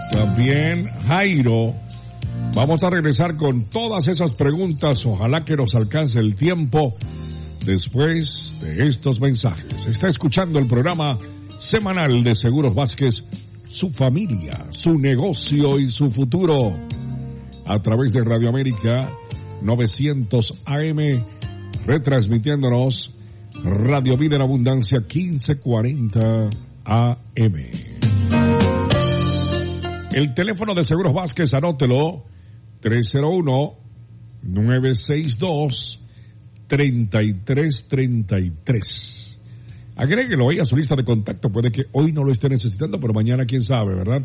También Jairo. Vamos a regresar con todas esas preguntas. Ojalá que nos alcance el tiempo después de estos mensajes. Está escuchando el programa semanal de Seguros Vázquez, su familia, su negocio y su futuro, a través de Radio América 900 AM, retransmitiéndonos Radio Vida en Abundancia 1540 AM. El teléfono de Seguros Vázquez, anótelo, 301-962-3333. Agréguelo ahí a su lista de contacto. Puede que hoy no lo esté necesitando, pero mañana quién sabe, ¿verdad?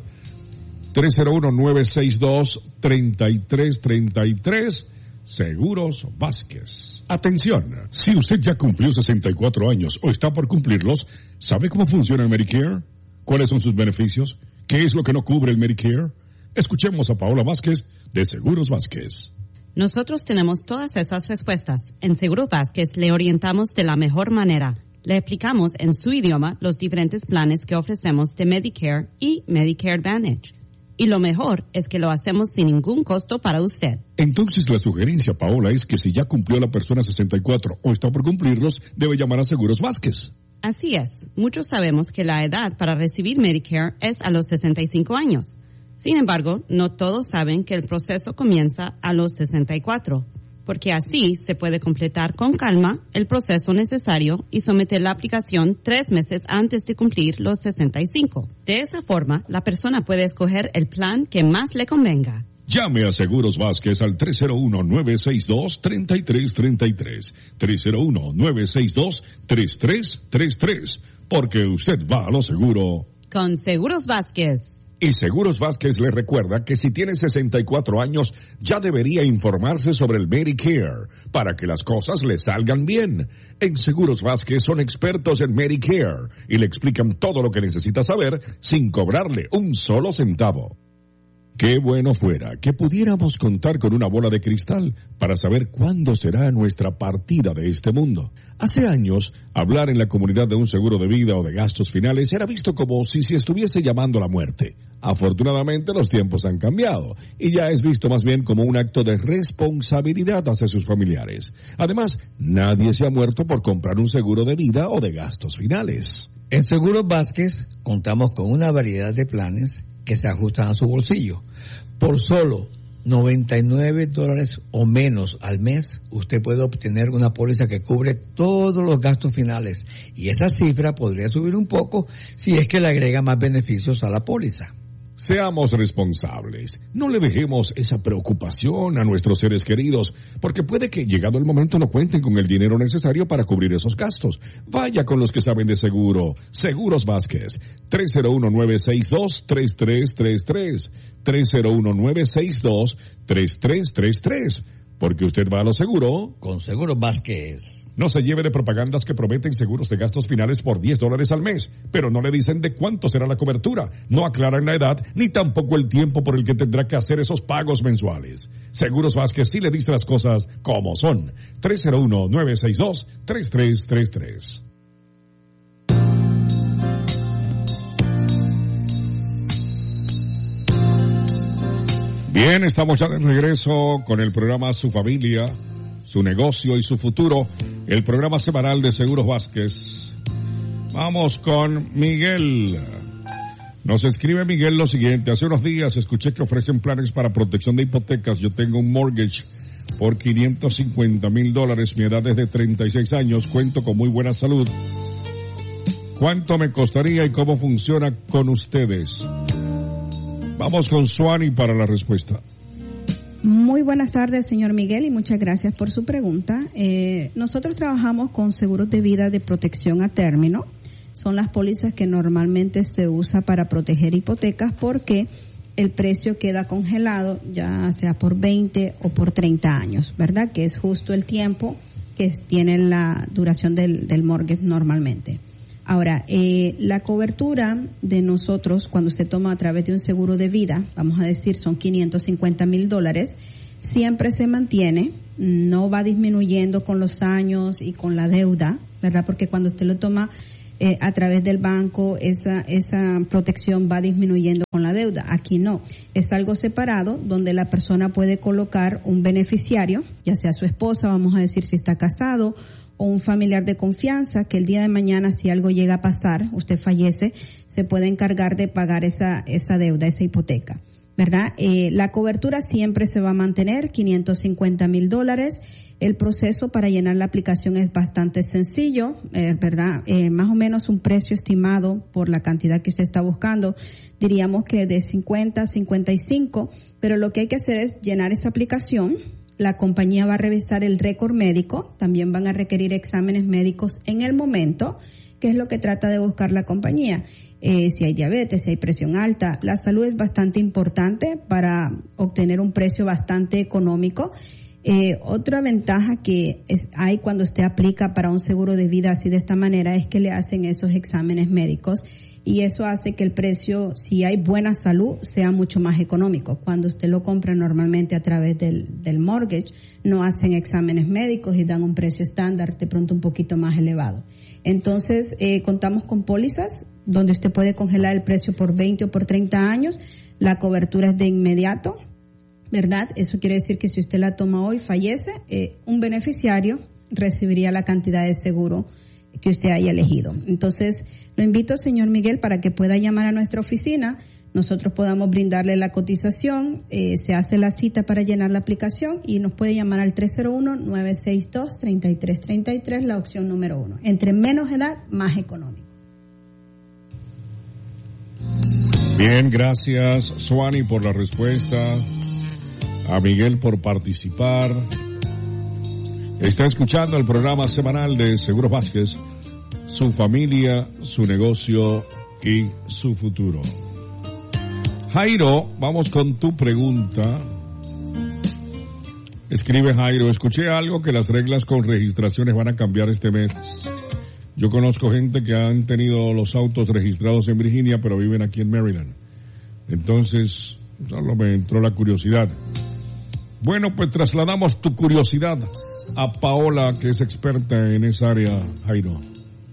301-962-3333. Seguros Vázquez. Atención, si usted ya cumplió 64 años o está por cumplirlos, ¿sabe cómo funciona el Medicare? ¿Cuáles son sus beneficios? ¿Qué es lo que no cubre el Medicare? Escuchemos a Paola Vázquez de Seguros Vázquez. Nosotros tenemos todas esas respuestas. En Seguros Vázquez le orientamos de la mejor manera. Le explicamos en su idioma los diferentes planes que ofrecemos de Medicare y Medicare Advantage. Y lo mejor es que lo hacemos sin ningún costo para usted. Entonces la sugerencia, Paola, es que si ya cumplió la persona 64 o está por cumplirlos, debe llamar a Seguros Vázquez. Así es. Muchos sabemos que la edad para recibir Medicare es a los 65 años. Sin embargo, no todos saben que el proceso comienza a los 64, porque así se puede completar con calma el proceso necesario y someter la aplicación 3 meses antes de cumplir los 65. De esa forma, la persona puede escoger el plan que más le convenga. Llame a Seguros Vázquez al 301-962-3333. 301-962-3333. Porque usted va a lo seguro. Con Seguros Vázquez. Y Seguros Vázquez le recuerda que si tiene 64 años ya debería informarse sobre el Medicare para que las cosas le salgan bien. En Seguros Vázquez son expertos en Medicare y le explican todo lo que necesita saber sin cobrarle un solo centavo. Qué bueno fuera que pudiéramos contar con una bola de cristal para saber cuándo será nuestra partida de este mundo. Hace años, hablar en la comunidad de un seguro de vida o de gastos finales era visto como si se estuviese llamando la muerte. Afortunadamente, los tiempos han cambiado y ya es visto más bien como un acto de responsabilidad hacia sus familiares. Además, nadie se ha muerto por comprar un seguro de vida o de gastos finales. En Seguros Vázquez contamos con una variedad de planes que se ajustan a su bolsillo. Por solo $99 o menos al mes, usted puede obtener una póliza que cubre todos los gastos finales, y esa cifra podría subir un poco si es que le agrega más beneficios a la póliza. Seamos responsables. No le dejemos esa preocupación a nuestros seres queridos, porque puede que llegado el momento no cuenten con el dinero necesario para cubrir esos gastos. Vaya con los que saben de seguro. Seguros Vázquez. 301-962-3333. 301-962-3333. Porque usted va a lo seguro. Con Seguros Vázquez. No se lleve de propagandas que prometen seguros de gastos finales por $10 al mes, pero no le dicen de cuánto será la cobertura. No aclaran la edad, ni tampoco el tiempo por el que tendrá que hacer esos pagos mensuales. Seguros Vázquez sí le dice las cosas como son. 301-962-3333. Bien, estamos ya de regreso con el programa Su Familia, Su Negocio y Su Futuro, el programa semanal de Seguros Vázquez. Vamos con Miguel. Nos escribe Miguel lo siguiente: hace unos días escuché que ofrecen planes para protección de hipotecas. Yo tengo un mortgage por $550,000, mi edad es de 36 años, cuento con muy buena salud. ¿Cuánto me costaría y cómo funciona con ustedes? Vamos con Suani para la respuesta. Muy buenas tardes, señor Miguel, y muchas gracias por su pregunta. Nosotros trabajamos con seguros de vida de protección a término. Son las pólizas que normalmente se usa para proteger hipotecas porque el precio queda congelado, ya sea por 20 o por 30 años, ¿verdad? Que es justo el tiempo que tiene la duración del mortgage normalmente. Ahora, la cobertura de nosotros, cuando se toma a través de un seguro de vida, vamos a decir, son $550,000, siempre se mantiene, no va disminuyendo con los años y con la deuda, ¿verdad? Porque cuando usted lo toma a través del banco esa protección va disminuyendo con la deuda. Aquí no, es algo separado donde la persona puede colocar un beneficiario, ya sea su esposa, vamos a decir si está casado, o un familiar de confianza, que el día de mañana, si algo llega a pasar, usted fallece, se puede encargar de pagar esa deuda, esa hipoteca, ¿verdad? La cobertura siempre se va a mantener, $550,000. El proceso para llenar la aplicación es bastante sencillo, ¿verdad? Más o menos un precio estimado por la cantidad que usted está buscando, diríamos que de 50 a 55, pero lo que hay que hacer es llenar esa aplicación. La compañía va a revisar el récord médico, también van a requerir exámenes médicos en el momento, que es lo que trata de buscar la compañía. Si hay diabetes, si hay presión alta, la salud es bastante importante para obtener un precio bastante económico. Otra ventaja que hay cuando usted aplica para un seguro de vida así de esta manera es que le hacen esos exámenes médicos y eso hace que el precio, si hay buena salud, sea mucho más económico. Cuando usted lo compra normalmente a través del mortgage, no hacen exámenes médicos y dan un precio estándar, de pronto un poquito más elevado. Entonces, contamos con pólizas donde usted puede congelar el precio por 20 o por 30 años. La cobertura es de inmediato, ¿verdad? Eso quiere decir que si usted la toma hoy, fallece, un beneficiario recibiría la cantidad de seguro que usted haya elegido. Entonces, lo invito, señor Miguel, para que pueda llamar a nuestra oficina, nosotros podamos brindarle la cotización, se hace la cita para llenar la aplicación y nos puede llamar al 301-962-3333, la opción número 1. Entre menos edad, más económico. Bien, gracias, Suani, por la respuesta. A Miguel por participar. Está escuchando el programa semanal de Seguros Vázquez, su familia, su negocio y su futuro. Jairo, vamos con tu pregunta. Escribe Jairo, escuché algo que las reglas con registraciones van a cambiar este mes. Yo conozco gente que han tenido los autos registrados en Virginia, pero viven aquí en Maryland. Entonces, solo me entró la curiosidad. Bueno, pues trasladamos tu curiosidad a Paola, que es experta en esa área, Jairo.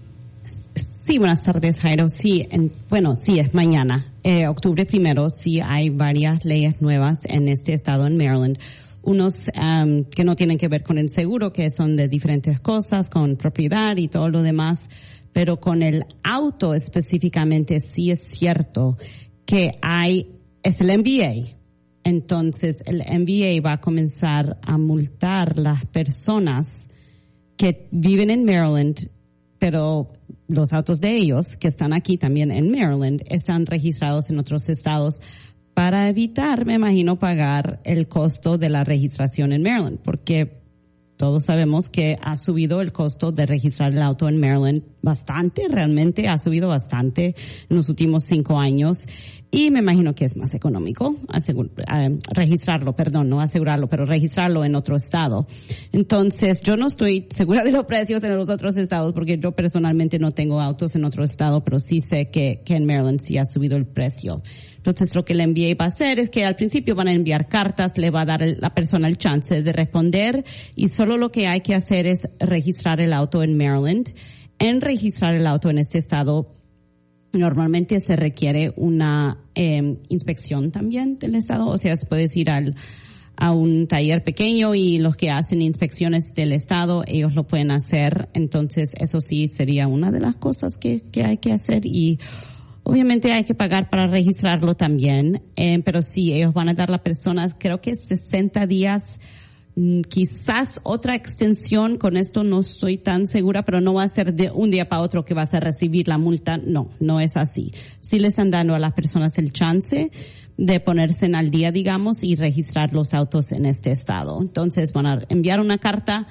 Sí, buenas tardes, Jairo. Sí, sí, es mañana, octubre 1. Sí, hay varias leyes nuevas en este estado, en Maryland. Unos que no tienen que ver con el seguro, que son de diferentes cosas, con propiedad y todo lo demás. Pero con el auto específicamente, sí es cierto que es el MBA. Entonces, el MBA va a comenzar a multar las personas que viven en Maryland, pero los autos de ellos, que están aquí también en Maryland, están registrados en otros estados para evitar, me imagino, pagar el costo de la registración en Maryland, porque todos sabemos que ha subido el costo de registrar el auto en Maryland bastante, realmente ha subido bastante en los últimos 5 años. Y me imagino que es más económico registrarlo, no asegurarlo, pero registrarlo en otro estado. Entonces, yo no estoy segura de los precios en los otros estados porque yo personalmente no tengo autos en otro estado, pero sí sé que en Maryland sí ha subido el precio. Entonces, lo que el MBA va a hacer es que al principio van a enviar cartas, le va a dar la persona el chance de responder y solo lo que hay que hacer es registrar el auto en Maryland. En registrar el auto en este estado, normalmente se requiere una inspección también del estado, o sea, se puede ir a un taller pequeño y los que hacen inspecciones del estado, ellos lo pueden hacer. Entonces, eso sí sería una de las cosas que hay que hacer y obviamente hay que pagar para registrarlo también, pero sí, ellos van a dar a las personas, creo que 60 días, quizás otra extensión, con esto no estoy tan segura, pero no va a ser de un día para otro que vas a recibir la multa, no es así. Sí les están dando a las personas el chance de ponerse al día, digamos, y registrar los autos en este estado. Entonces van a enviar una carta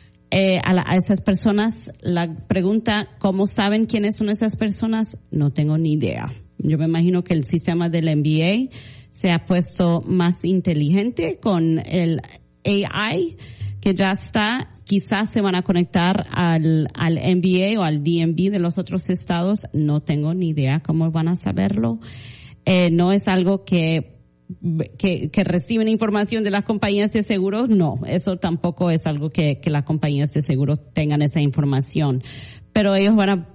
a esas personas. La pregunta, ¿cómo saben quiénes son esas personas? No tengo ni idea. Yo me imagino que el sistema del MBA se ha puesto más inteligente con el AI, que ya está, quizás se van a conectar al MBA o al DMV de los otros estados, no tengo ni idea cómo van a saberlo. No es algo que reciben información de las compañías de seguros, no, eso tampoco es algo que las compañías de seguros tengan esa información, pero ellos van a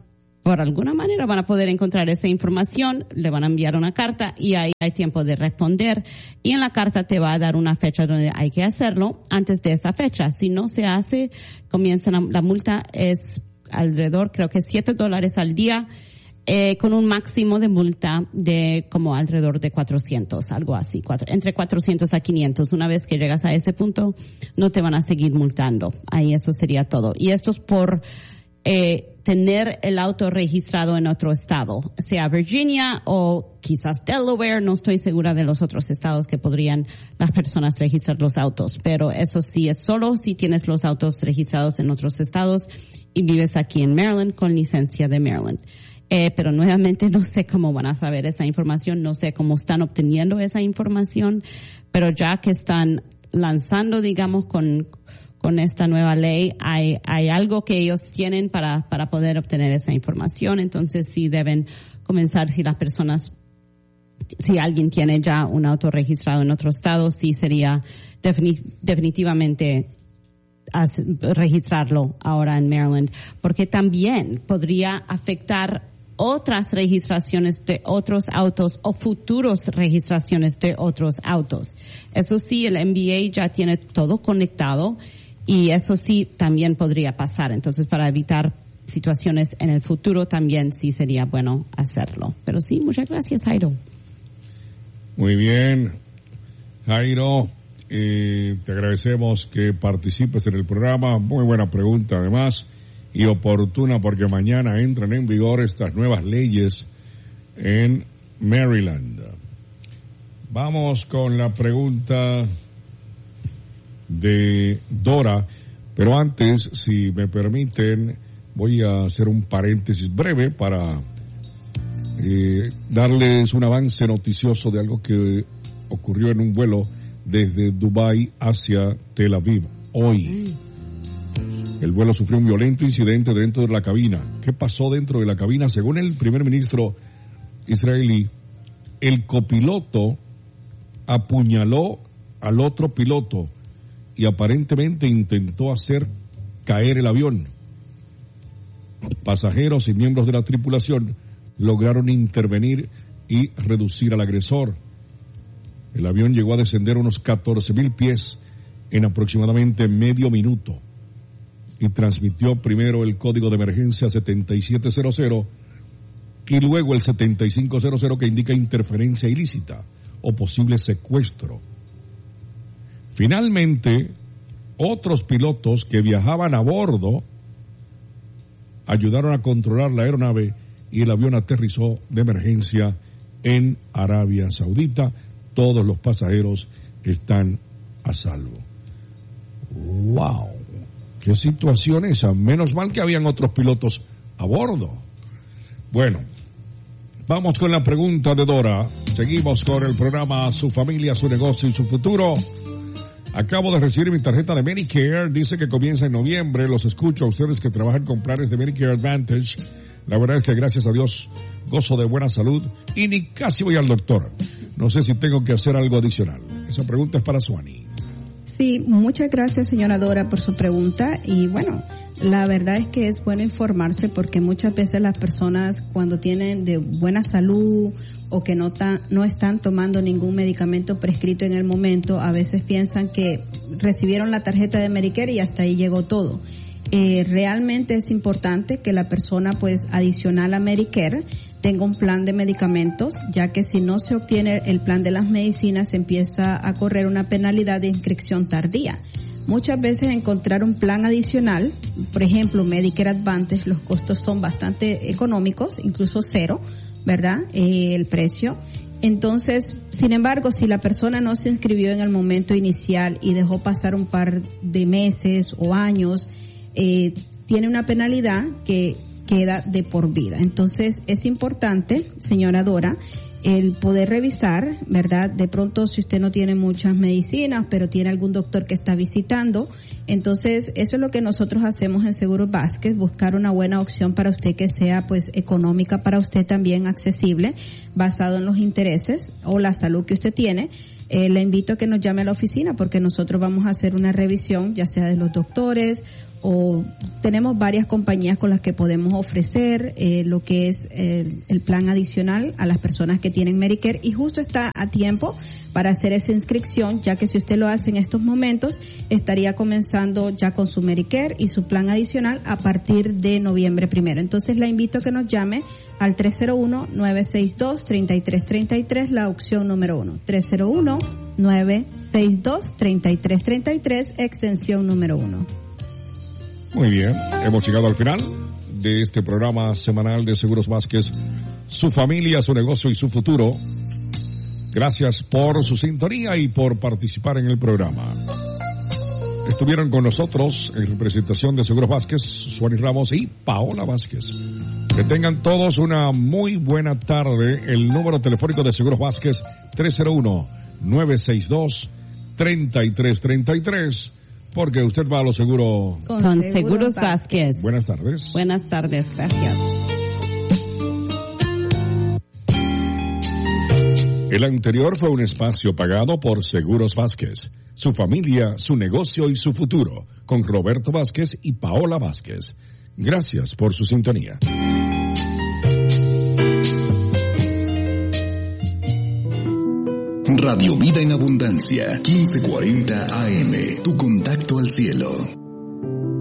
por alguna manera van a poder encontrar esa información, le van a enviar una carta y ahí hay tiempo de responder. Y en la carta te va a dar una fecha donde hay que hacerlo antes de esa fecha. Si no se hace, la multa es alrededor, creo que $7 al día, con un máximo de multa de como alrededor de 400, algo así, entre 400 a 500. Una vez que llegas a ese punto, no te van a seguir multando. Ahí eso sería todo. Y esto es por tener el auto registrado en otro estado, sea Virginia o quizás Delaware. No estoy segura de los otros estados que podrían las personas registrar los autos, pero eso sí es solo si tienes los autos registrados en otros estados y vives aquí en Maryland con licencia de Maryland. Pero nuevamente no sé cómo van a saber esa información, no sé cómo están obteniendo esa información, pero ya que están lanzando, digamos, con esta nueva ley, hay algo que ellos tienen para poder obtener esa información. Entonces sí deben comenzar, si alguien tiene ya un auto registrado en otro estado, sí sería definitivamente registrarlo ahora en Maryland, porque también podría afectar otras registraciones de otros autos o futuros registraciones de otros autos. Eso sí, el MBA ya tiene todo conectado y eso sí también podría pasar. Entonces, para evitar situaciones en el futuro también sí sería bueno hacerlo. Pero sí, muchas gracias, Jairo. Muy bien, Jairo. Te agradecemos que participes en el programa. Muy buena pregunta, además, y oportuna, porque mañana entran en vigor estas nuevas leyes en Maryland. Vamos con la pregunta de Dora, pero antes, si me permiten, voy a hacer un paréntesis breve para darles un avance noticioso de algo que ocurrió en un vuelo desde Dubái hacia Tel Aviv hoy. El vuelo sufrió un violento incidente dentro de la cabina. ¿Qué pasó dentro de la cabina? Según el primer ministro israelí, el copiloto apuñaló al otro piloto y aparentemente intentó hacer caer el avión. Pasajeros y miembros de la tripulación lograron intervenir y reducir al agresor. El avión llegó a descender unos 14,000 pies en aproximadamente medio minuto y transmitió primero el código de emergencia 7700 y luego el 7500 que indica interferencia ilícita o posible secuestro. Finalmente, otros pilotos que viajaban a bordo ayudaron a controlar la aeronave y el avión aterrizó de emergencia en Arabia Saudita. Todos los pasajeros están a salvo. ¡Wow! ¡Qué situación esa! Menos mal que habían otros pilotos a bordo. Bueno, vamos con la pregunta de Dora. Seguimos con el programa Su Familia, Su Negocio y Su Futuro. Acabo de recibir mi tarjeta de Medicare. Dice que comienza en noviembre. Los escucho a ustedes que trabajan con planes de Medicare Advantage. La verdad es que gracias a Dios gozo de buena salud y ni casi voy al doctor. No sé si tengo que hacer algo adicional. Esa pregunta es para Suani. Sí, muchas gracias, señora Dora, por su pregunta. Y bueno, la verdad es que es bueno informarse porque muchas veces las personas cuando tienen de buena salud o que no están tomando ningún medicamento prescrito en el momento, a veces piensan que recibieron la tarjeta de Medicare y hasta ahí llegó todo. Realmente es importante que la persona, pues, adicional a Medicare, tenga un plan de medicamentos, ya que si no se obtiene el plan de las medicinas, se empieza a correr una penalidad de inscripción tardía. Muchas veces encontrar un plan adicional, por ejemplo, Medicare Advantage, los costos son bastante económicos, incluso cero, ¿verdad? El precio. Entonces, sin embargo, si la persona no se inscribió en el momento inicial y dejó pasar un par de meses o años, tiene una penalidad que queda de por vida. Entonces, es importante, señora Dora, el poder revisar, ¿verdad? De pronto, si usted no tiene muchas medicinas, pero tiene algún doctor que está visitando, entonces, eso es lo que nosotros hacemos en Seguros Vázquez, buscar una buena opción para usted que sea, pues, económica para usted también, accesible, basado en los intereses o la salud que usted tiene. le invito a que nos llame a la oficina porque nosotros vamos a hacer una revisión, ya sea de los doctores o tenemos varias compañías con las que podemos ofrecer lo que es el plan adicional a las personas que tienen Medicare, y justo está a tiempo para hacer esa inscripción, ya que si usted lo hace en estos momentos estaría comenzando ya con su Medicare y su plan adicional a partir de noviembre 1. Entonces la invito a que nos llame al 301-962-3333, la opción número 1, 301-962-3333, extensión número 1. Muy bien, hemos llegado al final de este programa semanal de Seguros Vázquez, su familia, su negocio y su futuro. Gracias por su sintonía y por participar en el programa. Estuvieron con nosotros en representación de Seguros Vázquez, Suani Ramos y Paola Vázquez. Que tengan todos una muy buena tarde. El número telefónico de Seguros Vázquez, 301-962-3333. Porque usted va a lo seguro con Seguros Vázquez. Buenas tardes. Buenas tardes, gracias. El anterior fue un espacio pagado por Seguros Vázquez, su familia, su negocio y su futuro, con Roberto Vázquez y Paola Vázquez. Gracias por su sintonía. Radio Vida en Abundancia, 1540 AM, tu contacto al cielo.